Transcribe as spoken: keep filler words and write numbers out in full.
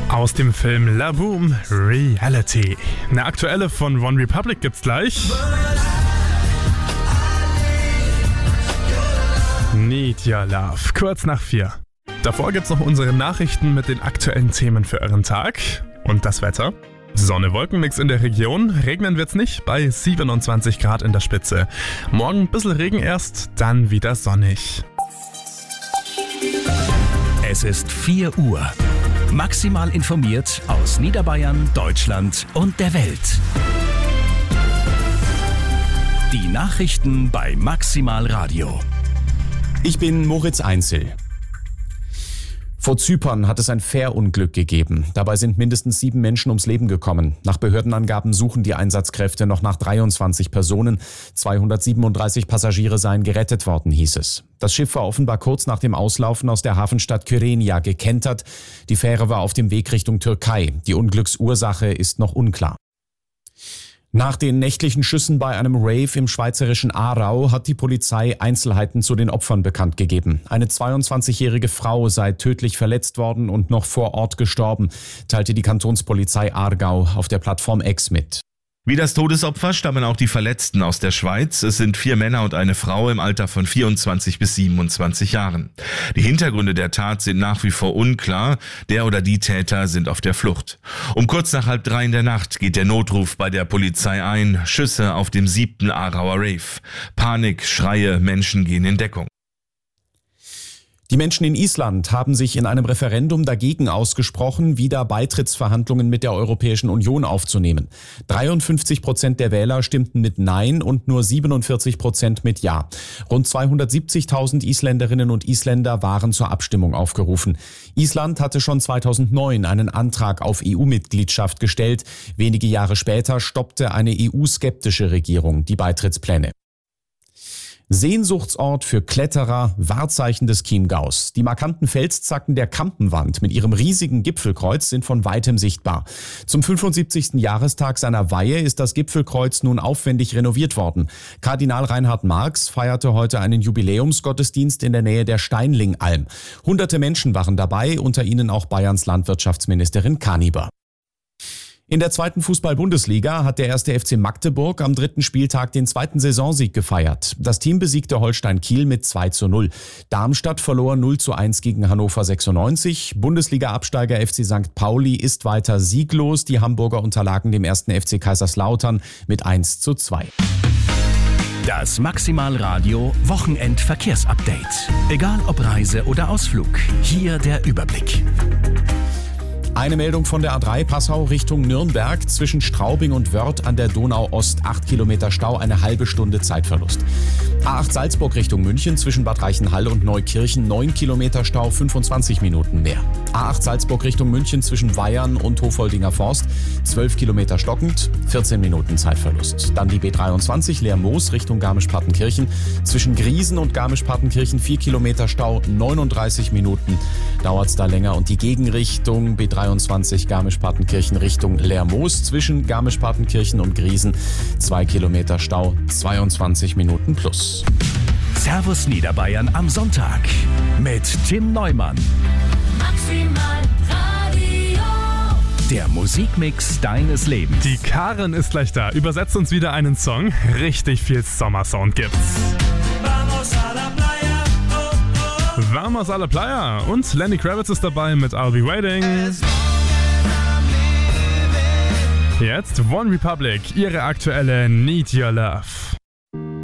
Aus dem Film La Boom Reality. Eine aktuelle von One Republic gibt's gleich. Need Your Love, kurz nach vier. Davor gibt's noch unsere Nachrichten mit den aktuellen Themen für euren Tag. Und das Wetter. Sonne-Wolkenmix in der Region, regnen wird's nicht, bei siebenundzwanzig Grad in der Spitze. Morgen ein bisschen Regen erst, dann wieder sonnig. Es ist vier Uhr. Maximal informiert aus Niederbayern, Deutschland und der Welt. Die Nachrichten bei Maximal Radio. Ich bin Moritz Einzel. Vor Zypern hat es ein Fährunglück gegeben. Dabei sind mindestens sieben Menschen ums Leben gekommen. Nach Behördenangaben suchen die Einsatzkräfte noch nach dreiundzwanzig Personen. zweihundertsiebenunddreißig Passagiere seien gerettet worden, hieß es. Das Schiff war offenbar kurz nach dem Auslaufen aus der Hafenstadt Kyrenia gekentert. Die Fähre war auf dem Weg Richtung Türkei. Die Unglücksursache ist noch unklar. Nach den nächtlichen Schüssen bei einem Rave im schweizerischen Aarau hat die Polizei Einzelheiten zu den Opfern bekannt gegeben. Eine zweiundzwanzigjährige Frau sei tödlich verletzt worden und noch vor Ort gestorben, teilte die Kantonspolizei Aargau auf der Plattform X mit. Wie das Todesopfer stammen auch die Verletzten aus der Schweiz. Es sind vier Männer und eine Frau im Alter von vierundzwanzig bis siebenundzwanzig Jahren. Die Hintergründe der Tat sind nach wie vor unklar. Der oder die Täter sind auf der Flucht. Um kurz nach halb drei in der Nacht geht der Notruf bei der Polizei ein. Schüsse auf dem siebten Aarauer Rave. Panik, Schreie, Menschen gehen in Deckung. Die Menschen in Island haben sich in einem Referendum dagegen ausgesprochen, wieder Beitrittsverhandlungen mit der Europäischen Union aufzunehmen. dreiundfünfzig Prozent der Wähler stimmten mit Nein und nur siebenundvierzig Prozent mit Ja. Rund zweihundertsiebzigtausend Isländerinnen und Isländer waren zur Abstimmung aufgerufen. Island hatte schon zweitausendneun einen Antrag auf E U-Mitgliedschaft gestellt. Wenige Jahre später stoppte eine E U-skeptische Regierung die Beitrittspläne. Sehnsuchtsort für Kletterer, Wahrzeichen des Chiemgaus. Die markanten Felszacken der Kampenwand mit ihrem riesigen Gipfelkreuz sind von weitem sichtbar. Zum fünfundsiebzigsten Jahrestag seiner Weihe ist das Gipfelkreuz nun aufwendig renoviert worden. Kardinal Reinhard Marx feierte heute einen Jubiläumsgottesdienst in der Nähe der Steinlingalm. Hunderte Menschen waren dabei, unter ihnen auch Bayerns Landwirtschaftsministerin Kaniber. In der zweiten Fußball-Bundesliga hat der erste F C Magdeburg am dritten Spieltag den zweiten Saisonsieg gefeiert. Das Team besiegte Holstein Kiel mit zwei zu null. Darmstadt verlor null zu eins gegen Hannover sechsundneunzig. Bundesliga-Absteiger F C Sankt Pauli ist weiter sieglos. Die Hamburger unterlagen dem ersten F C Kaiserslautern mit eins zu zwei. Das Maximal Radio Wochenend-Verkehrsupdate. Egal ob Reise oder Ausflug, hier der Überblick. Eine Meldung von der A drei Passau Richtung Nürnberg. Zwischen Straubing und Wörth an der Donau-Ost acht Kilometer Stau, eine halbe Stunde Zeitverlust. A acht Salzburg Richtung München zwischen Bad Reichenhall und Neukirchen neun Kilometer Stau, fünfundzwanzig Minuten mehr. A acht Salzburg Richtung München zwischen Weyern und Hofoldinger Forst zwölf Kilometer stockend, vierzehn Minuten Zeitverlust. Dann die B dreiundzwanzig Leer-Moos Richtung Garmisch-Partenkirchen zwischen Griesen und Garmisch-Partenkirchen vier Kilometer Stau, neununddreißig Minuten dauert es da länger. Und die Gegenrichtung B dreiundzwanzig Garmisch-Partenkirchen Richtung Leer-Moos zwischen Garmisch-Partenkirchen und Griesen zwei Kilometer Stau, zweiundzwanzig Minuten plus. Servus Niederbayern am Sonntag mit Tim Neumann. Maximal Radio. Der Musikmix deines Lebens. Die Karin ist gleich da. Übersetzt uns wieder einen Song. Richtig viel Sommersound gibt's. Vamos a la playa. Oh, oh. Vamos a la playa. Und Lenny Kravitz ist dabei mit I'll Be Waiting. Jetzt One Republic, ihre aktuelle Need Your Love.